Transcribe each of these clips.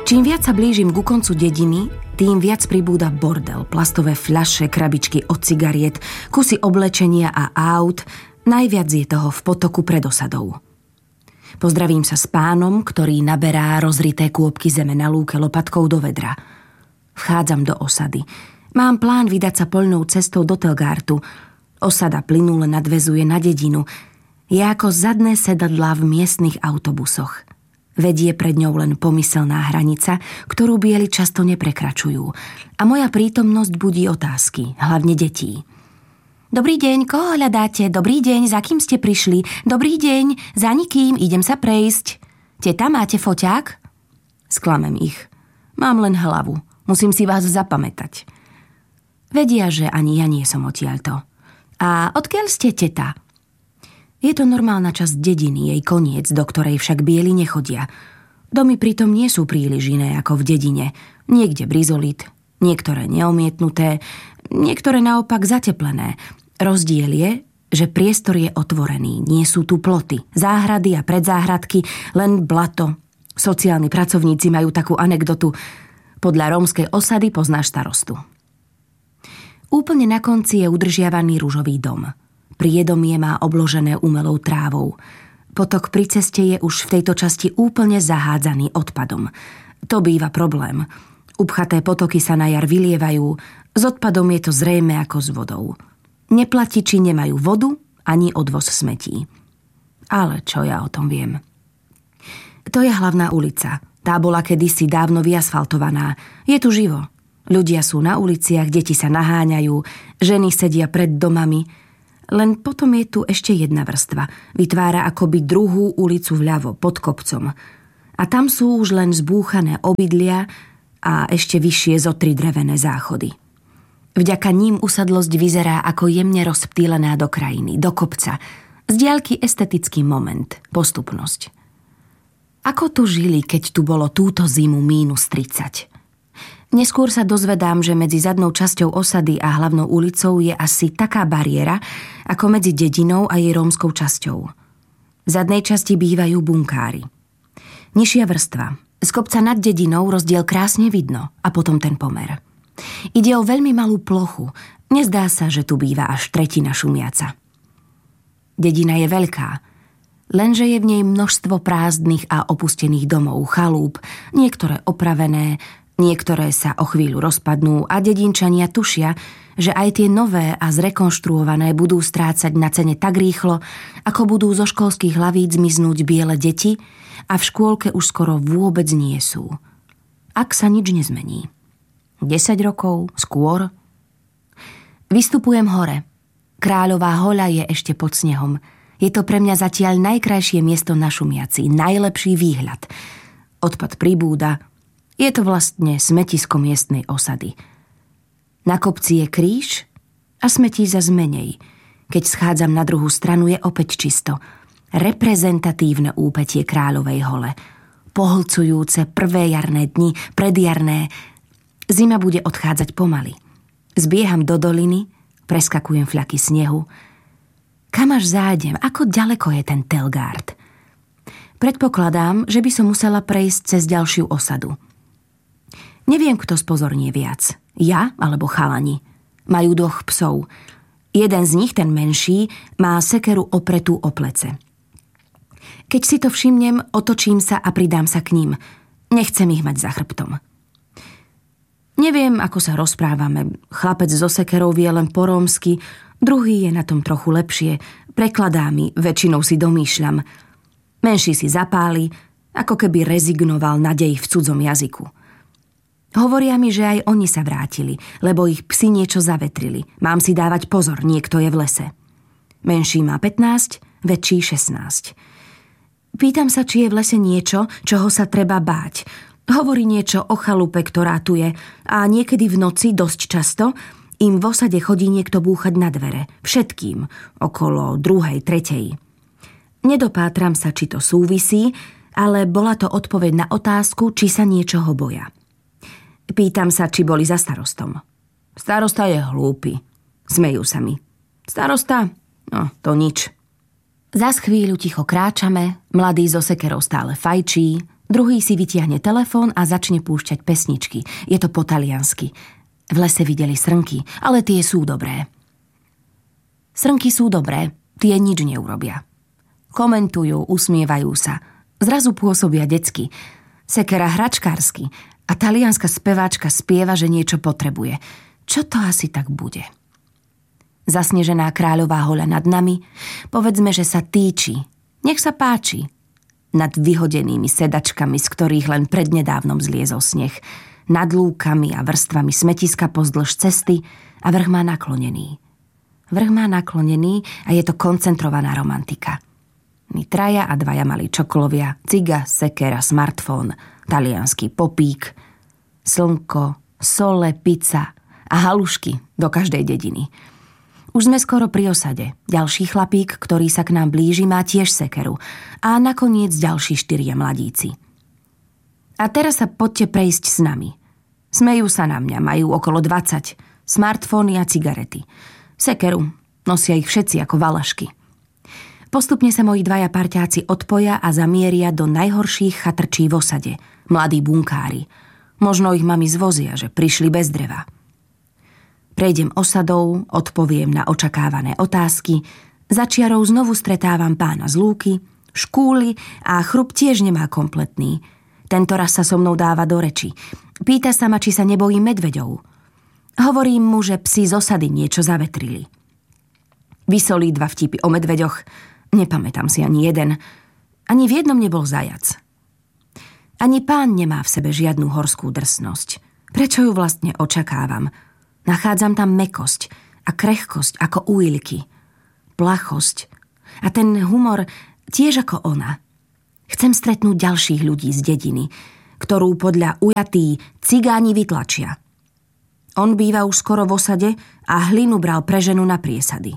Čím viac sa blížim ku koncu dediny, tým viac pribúda bordel, plastové fľaše, krabičky od cigariet, kusy oblečenia a aut. Najviac je toho v potoku pred osadou. Pozdravím sa s pánom, ktorý naberá rozrité kôpky zeme na lúke lopatkou do vedra. Vchádzam do osady. Mám plán vydať sa poľnou cestou do Telgártu. Osada plynule nadväzuje na dedinu. Je ako zadné sedadlá v miestnych autobusoch. Vedie pred ňou len pomyselná hranica, ktorú bieli často neprekračujú. A moja prítomnosť budí otázky, hlavne detí. Dobrý deň, koho hľadáte? Dobrý deň, za kým ste prišli? Dobrý deň, za nikým, idem sa prejsť. Teta, máte foťák? Sklamem ich. Mám len hlavu, musím si vás zapamätať. Vedia, že ani ja nie som odtiaľto. A odkiaľ ste, teta? Je to normálna časť dediny, jej koniec, do ktorej však bieli nechodia. Domy pritom nie sú príliš iné ako v dedine. Niekde brizolit, niektoré neomietnuté, niektoré naopak zateplené. Rozdiel je, že priestor je otvorený, nie sú tu ploty, záhrady a predzáhradky, len blato. Sociálni pracovníci majú takú anekdotu. Podľa rómskej osady poznáš starostu. Úplne na konci je udržiavaný ružový dom. Priedomie má obložené umelou trávou. Potok pri ceste je už v tejto časti úplne zahádzaný odpadom. To býva problém. Upchaté potoky sa na jar vylievajú, s odpadom je to zrejme ako s vodou. Neplatiči nemajú vodu ani odvoz smetí. Ale čo ja o tom viem? To je hlavná ulica. Tá bola kedysi dávno vyasfaltovaná. Je tu živo. Ľudia sú na uliciach, deti sa naháňajú, ženy sedia pred domami. Len potom je tu ešte jedna vrstva. Vytvára akoby druhú ulicu vľavo, pod kopcom. A tam sú už len zbúchané obydlia a ešte vyššie zo 3 drevené záchody. Vďaka ním usadlosť vyzerá ako jemne rozptýlená do krajiny, do kopca. Z diaľky estetický moment, postupnosť. Ako tu žili, keď tu bolo túto zimu -30? Neskôr sa dozvedám, že medzi zadnou časťou osady a hlavnou ulicou je asi taká bariéra, ako medzi dedinou a jej rómskou časťou. V zadnej časti bývajú bunkári. Nižšia vrstva. Z kopca nad dedinou rozdiel krásne vidno a potom ten pomer. Ide o veľmi malú plochu. Nezdá sa, že tu býva až tretina šumiaca. Dedina je veľká, lenže je v nej množstvo prázdnych a opustených domov, chalúp, niektoré opravené, niektoré sa o chvíľu rozpadnú a dedinčania tušia, že aj tie nové a zrekonštruované budú strácať na cene tak rýchlo, ako budú zo školských hlavíc zmiznúť biele deti a v škôlke už skoro vôbec nie sú. Ak sa nič nezmení. 10 rokov, skôr. Vystupujem hore. Kráľová hoľa je ešte pod snehom. Je to pre mňa zatiaľ najkrajšie miesto na Šumiaci, najlepší výhľad. Odpad pribúda. Je to vlastne smetisko miestnej osady. Na kopci je kríž a smetí zas menej. Keď schádzam na druhú stranu, je opäť čisto. Reprezentatívne úpätie Kráľovej hole. Pohlcujúce prvé jarné dni, predjarné. Zima bude odchádzať pomaly. Zbieham do doliny, preskakujem fľaky snehu. Kam až zájdem? Ako ďaleko je ten Telgárt? Predpokladám, že by som musela prejsť cez ďalšiu osadu. Neviem, kto spozornie viac. Ja alebo chalani. Majú 2 psov. Jeden z nich, ten menší, má sekeru opretú o plece. Keď si to všimnem, otočím sa a pridám sa k ním. Nechcem ich mať za chrbtom. Neviem, ako sa rozprávame. Chlapec so sekerou vie len po rómsky, druhý je na tom trochu lepšie. Prekladá mi, väčšinou si domýšľam. Menší si zapáli, ako keby rezignoval na dej v cudzom jazyku. Hovoria mi, že aj oni sa vrátili, lebo ich psi niečo zavetrili. Mám si dávať pozor, niekto je v lese. Menší má 15, väčší 16. Pýtam sa, či je v lese niečo, čoho sa treba báť. Hovorí niečo o chalupe, ktorá tu je, a niekedy v noci, dosť často, im v osade chodí niekto búchať na dvere. Všetkým, okolo 2., 3. Nedopátram sa, či to súvisí, ale bola to odpoveď na otázku, či sa niečoho boja. Pýtam sa, či boli za starostom. Starosta je hlúpy. Smejú sa mi. Starosta? No, to nič. Zas chvíľu ticho kráčame, mladý so sekerou stále fajčí, Druhý si vytiahne telefón a začne púšťať pesničky. Je to po taliansky. V lese videli srnky, ale tie sú dobré. Srnky sú dobré, tie nič neurobia. Komentujú, usmievajú sa. Zrazu pôsobia detsky. Sekera hračkársky a talianska speváčka spieva, že niečo potrebuje. Čo to asi tak bude? Zasnežená kráľová hoľa nad nami, povedzme, že sa týči. Nech sa páči. Nad vyhodenými sedačkami, z ktorých len prednedávnom zliezol sneh, nad lúkami a vrstvami smetiska pozdĺž cesty a vrch má naklonený. Vrch má naklonený a je to koncentrovaná romantika. My traja a dvaja malí čokolovia, ciga, sekera, smartfón, taliansky popík, slnko, sole, pizza a halušky do každej dediny. Už sme skoro pri osade. Ďalší chlapík, ktorý sa k nám blíži, má tiež sekeru. A nakoniec ďalší 4 mladíci. A teraz sa poďte prejsť s nami. Smejú sa na mňa, majú okolo 20. Smartfóny a cigarety. Sekeru, nosia ich všetci ako valašky. Postupne sa moji dvaja parťáci odpoja a zamieria do najhorších chatrčí v osade. Mladí bunkári. Možno ich mami zvozia, že prišli bez dreva. Prejdem osadou, odpoviem na očakávané otázky, za čiarou znovu stretávam pána z lúky, škúly a chrup tiež nemá kompletný. Tento raz sa so mnou dáva do reči. Pýta sa ma, či sa nebojím medveďov. Hovorím mu, že psi z osady niečo zavetrili. Vysolí 2 vtipy o medveďoch, nepamätám si ani jeden. Ani v jednom nebol zajac. Ani pán nemá v sebe žiadnu horskú drsnosť. Prečo ju vlastne očakávam? Nachádzam tam mäkkosť a krehkosť ako u Ilky. Plachosť a ten humor tiež ako ona. Chcem stretnúť ďalších ľudí z dediny, ktorú podľa ujatí cigáni vytlačia. On býva už skoro v osade a hlinu bral pre ženu na priesady.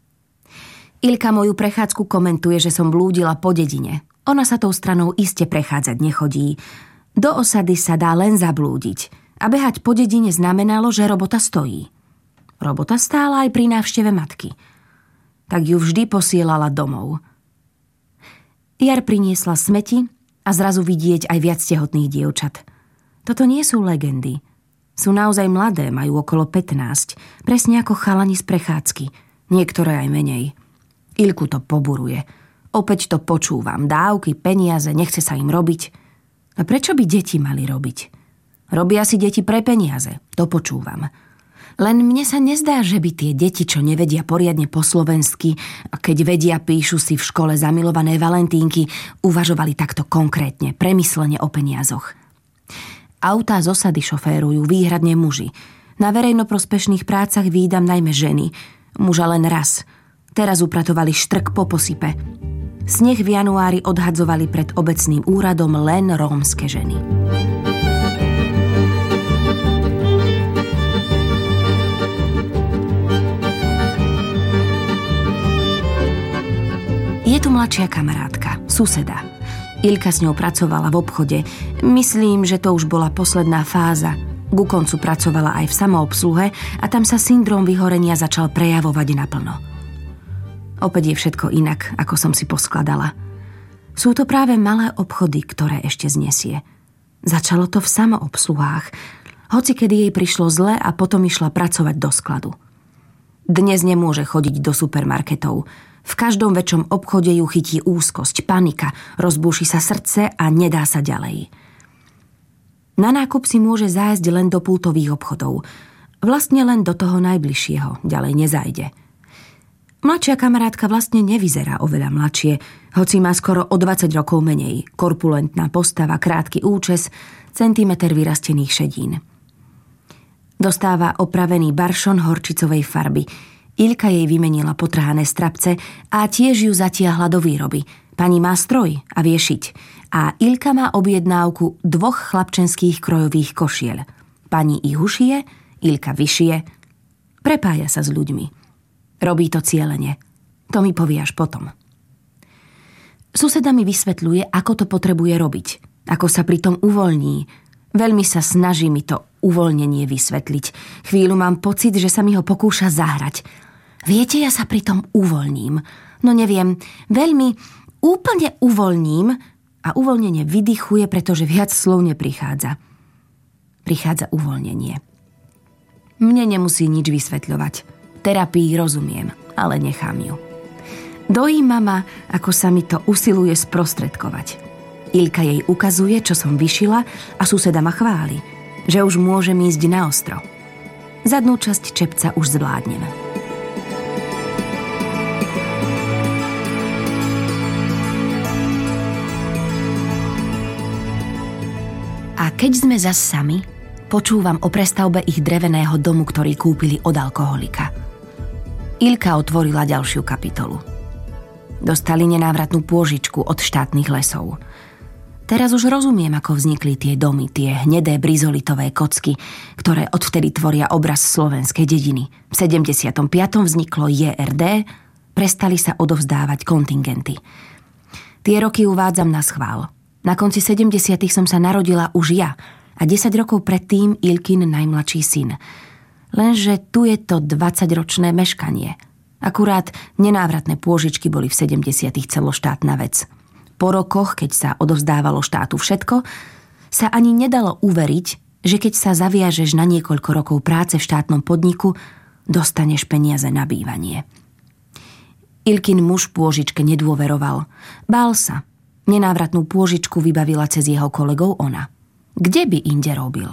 Ilka moju prechádzku komentuje, že som blúdila po dedine. Ona sa tou stranou iste prechádzať nechodí. Do osady sa dá len zablúdiť. A behať po dedine znamenalo, že robota stojí. Robota stála aj pri návšteve matky. Tak ju vždy posielala domov. Jar priniesla smeti a zrazu vidieť aj viac tehotných dievčat. Toto nie sú legendy. Sú naozaj mladé, majú okolo 15, presne ako chalani z prechádzky. Niektoré aj menej. Ilku to poburuje. Opäť to počúvam. Dávky, peniaze, nechce sa im robiť. A prečo by deti mali robiť? Robia si deti pre peniaze, to počúvam. Len mne sa nezdá, že by tie deti, čo nevedia poriadne po slovensky, a keď vedia, píšu si v škole zamilované valentínky, uvažovali takto konkrétne, premyslene o peniazoch. Autá z osady šoférujú výhradne muži. Na verejnoprospešných prácach vídam najmä ženy. Muža len raz. Teraz upratovali štrk po posype. Sneh v januári odhadzovali pred obecným úradom len rómske ženy. Je tu mladšia kamarátka, suseda. Ilka s ňou pracovala v obchode. Myslím, že to už bola posledná fáza. Ku koncu pracovala aj v samoobsluhe a tam sa syndrom vyhorenia začal prejavovať naplno. Opäť je všetko inak, ako som si poskladala. Sú to práve malé obchody, ktoré ešte znesie. Začalo to v samoobsluhách, hocikedy jej prišlo zle a potom išla pracovať do skladu. Dnes nemôže chodiť do supermarketov. V každom väčšom obchode ju chytí úzkosť, panika, rozbúši sa srdce a nedá sa ďalej. Na nákup si môže zájsť len do pultových obchodov. Vlastne len do toho najbližšieho, ďalej nezajde. Mladšia kamarátka vlastne nevyzerá oveľa mladšie, hoci má skoro o 20 rokov menej. Korpulentná postava, krátky účes, centimeter vyrastených šedín. Dostáva opravený baršon horčicovej farby. Ilka jej vymenila potrhané strapce a tiež ju zatiahla do výroby. Pani má stroj a vie šiť. A Ilka má objednávku 2 chlapčenských krojových košiel. Pani ich ušije, Ilka vyšije. Prepája sa s ľuďmi. Robí to cielene. To mi povie až potom. Suseda mi vysvetľuje, ako to potrebuje robiť. Ako sa pritom uvoľní. Veľmi sa snaží mi to uvoľnenie vysvetliť. Chvíľu mám pocit, že sa mi ho pokúša zahrať. Viete, ja sa pritom uvoľním. No neviem, veľmi, úplne uvoľním, a uvoľnenie vydychuje, pretože viac slov neprichádza. Prichádza uvoľnenie. Mne nemusí nič vysvetľovať. Terapii rozumiem, ale nechám ju. Dojíma ma, ako sa mi to usiluje sprostredkovať. Ilka jej ukazuje, čo som vyšila a suseda ma chváli, že už môžem ísť na ostro. Zadnú časť čepca už zvládnem. A keď sme zas sami, počúvam o prestavbe ich dreveného domu, ktorý kúpili od alkoholika. Ilka otvorila ďalšiu kapitolu. Dostali nenávratnú pôžičku od štátnych lesov. Teraz už rozumiem, ako vznikli tie domy, tie hnedé brizolitové kocky, ktoré odvtedy tvoria obraz slovenskej dediny. V 75. vzniklo JRD, prestali sa odovzdávať kontingenty. Tie roky uvádzam na schvál. Na konci 70. som sa narodila už ja a 10 rokov predtým Ilkin najmladší syn. Lenže tu je to 20-ročné meškanie. Akurát nenávratné pôžičky boli v 70. celoštátna vec. Po rokoch, keď sa odovzdávalo štátu všetko, sa ani nedalo uveriť, že keď sa zaviažeš na niekoľko rokov práce v štátnom podniku, dostaneš peniaze na bývanie. Ilkin muž pôžičke nedôveroval. Bál sa. Nenávratnú pôžičku vybavila cez jeho kolegov ona. Kde by inde robil?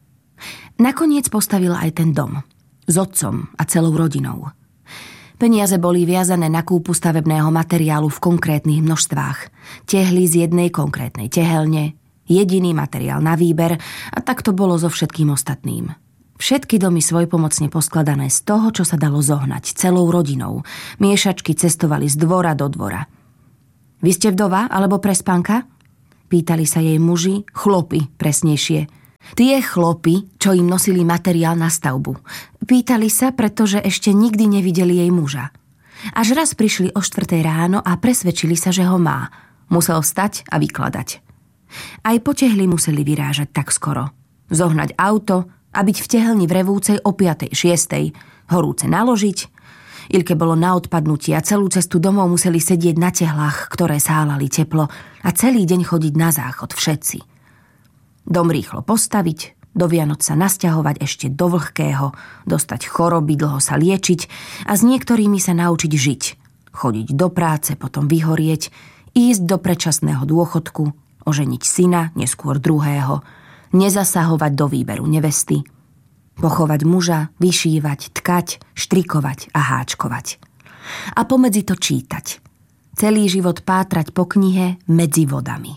Nakoniec postavila aj ten dom. S otcom a celou rodinou. Peniaze boli viazané na kúpu stavebného materiálu v konkrétnych množstvách. Tehly z jednej konkrétnej tehelne, jediný materiál na výber a tak to bolo so všetkým ostatným. Všetky domy svojpomocne poskladané z toho, čo sa dalo zohnať, celou rodinou. Miešačky cestovali z dvora do dvora. Vy ste vdova alebo prespanka? Pýtali sa jej muži, chlopi presnejšie. Tie chlopy, čo im nosili materiál na stavbu. Pýtali sa, pretože ešte nikdy nevideli jej muža. Až raz prišli o 4:00 ráno a presvedčili sa, že ho má. Musel vstať a vykladať. Aj po tehli museli vyrážať tak skoro. Zohnať auto a byť v tehelni v revúcej o 5:00, 6:00. Horúce naložiť. Ilke bolo na odpadnutie a celú cestu domov museli sedieť na tehlách, ktoré sálali teplo a celý deň chodiť na záchod všetci. Dom rýchlo postaviť, do Vianoc sa nasťahovať ešte do vlhkého, dostať choroby, dlho sa liečiť a s niektorými sa naučiť žiť. Chodiť do práce, potom vyhorieť, ísť do predčasného dôchodku, oženiť syna, neskôr druhého, nezasahovať do výberu nevesty, pochovať muža, vyšívať, tkať, štrikovať a háčkovať. A pomedzi to čítať. Celý život pátrať po knihe Medzi vodami.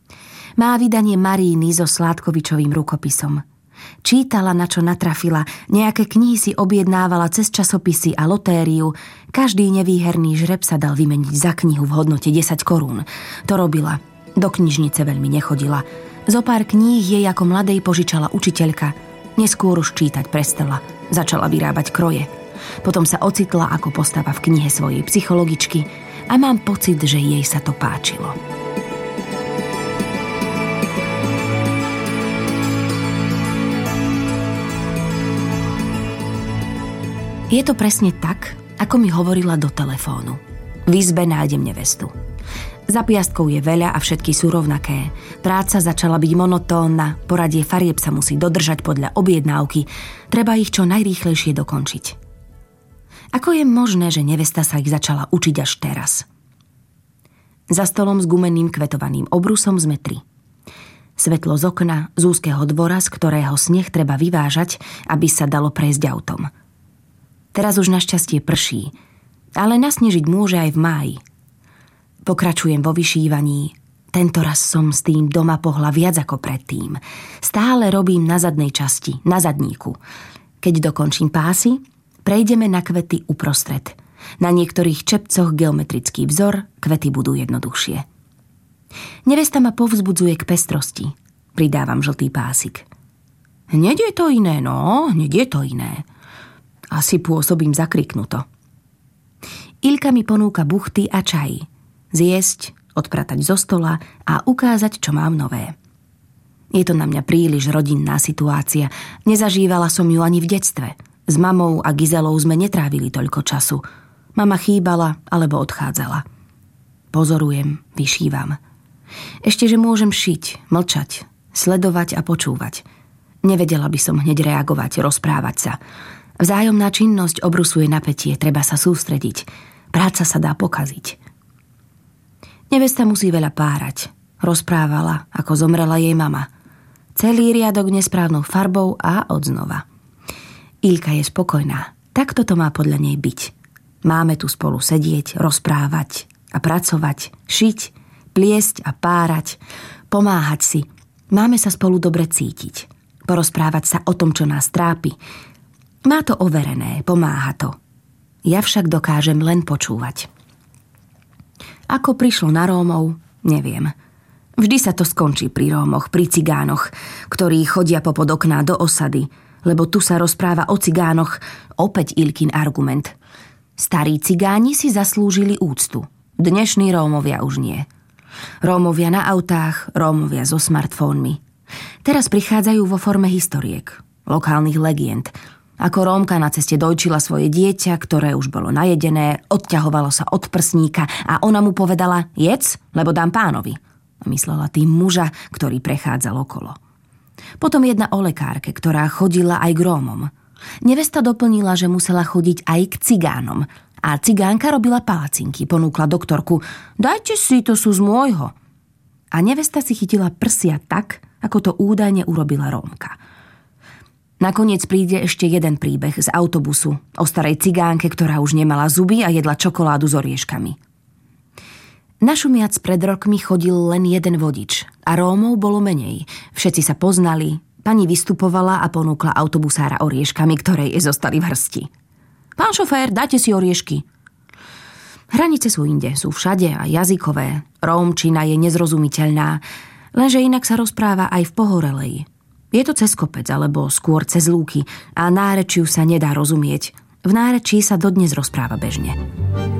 Má vydanie Maríny so Sládkovičovým rukopisom. Čítala, na čo natrafila, nejaké knihy si objednávala cez časopisy a lotériu, každý nevýherný žreb sa dal vymeniť za knihu v hodnote 10 korún. To robila. Do knižnice veľmi nechodila. Zopár kníh jej ako mladej požičala učiteľka. Neskôr už čítať prestala. Začala vyrábať kroje. Potom sa ocitla ako postava v knihe svojej psychologičky a mám pocit, že jej sa to páčilo. Je to presne tak, ako mi hovorila do telefónu. V izbe nájdem nevestu. Za piastkou je veľa a všetky sú rovnaké. Práca začala byť monotónna, poradie farieb sa musí dodržať podľa objednávky, treba ich čo najrýchlejšie dokončiť. Ako je možné, že nevesta sa ich začala učiť až teraz? Za stolom s gumeným kvetovaným obrusom sme 3. Svetlo z okna, z úzkeho dvora, z ktorého sneh treba vyvážať, aby sa dalo prejsť autom. Teraz už našťastie prší, ale nasnežiť môže aj v máji. Pokračujem vo vyšívaní. Tento raz som s tým doma pohla viac ako predtým. Stále robím na zadnej časti, na zadníku. Keď dokončím pásy, prejdeme na kvety uprostred. Na niektorých čepcoch geometrický vzor, kvety budú jednoduchšie. Nevesta ma povzbudzuje k pestrosti. Pridávam žltý pásik. Hneď je to iné, no, hneď je to iné. Asi pôsobím zakriknuto. Ilka mi ponúka buchty a čaj. Zjesť, odpratať zo stola a ukázať, čo mám nové. Je to na mňa príliš rodinná situácia. Nezažívala som ju ani v detstve. S mamou a Gizelou sme netrávili toľko času. Mama chýbala alebo odchádzala. Pozorujem, vyšívam. Ešte, že môžem šiť, mlčať, sledovať a počúvať. Nevedela by som hneď reagovať, rozprávať sa. Vzájomná činnosť obrusuje napätie, treba sa sústrediť. Práca sa dá pokaziť. Nevesta musí veľa párať. Rozprávala, ako zomrela jej mama. Celý riadok nesprávnou farbou a odznova. Ilka je spokojná. Takto to má podľa nej byť. Máme tu spolu sedieť, rozprávať a pracovať, šiť, pliesť a párať, pomáhať si. Máme sa spolu dobre cítiť. Porozprávať sa o tom, čo nás trápi. Má to overené, pomáha to. Ja však dokážem len počúvať. Ako prišlo na Rómov, neviem. Vždy sa to skončí pri Rómoch, pri cigánoch, ktorí chodia popod okná do osady, lebo tu sa rozpráva o cigánoch, opäť Ilkin argument. Starí cigáni si zaslúžili úctu. Dnešní Rómovia už nie. Rómovia na autách, Rómovia so smartfónmi. Teraz prichádzajú vo forme historiek, lokálnych legend. Ako Rómka na ceste dojčila svoje dieťa, ktoré už bolo najedené, odťahovalo sa od prsníka a ona mu povedala: jedz, lebo dám pánovi. Myslela tým muža, ktorý prechádzal okolo. Potom jedna o lekárke, ktorá chodila aj k Rómom. Nevesta doplnila, že musela chodiť aj k cigánom. A cigánka robila palacinky, ponúkla doktorku: dajte si, to sú z môjho. A nevesta si chytila prsia tak, ako to údajne urobila Rómka. Nakoniec príde ešte jeden príbeh z autobusu o starej cigánke, ktorá už nemala zuby a jedla čokoládu s orieškami. Našumiac pred rokmi chodil len jeden vodič a Rómov bolo menej. Všetci sa poznali, pani vystupovala a ponúkla autobusára orieškami, ktoré jej zostali v hrsti. Pán šofér, dajte si oriešky. Hranice sú inde, sú všade a jazykové. Rómčina je nezrozumiteľná, lenže inak sa rozpráva aj v Pohorelej. Je to cez kopec, alebo skôr cez lúky a nárečiu sa nedá rozumieť. V nárečí sa dodnes rozpráva bežne.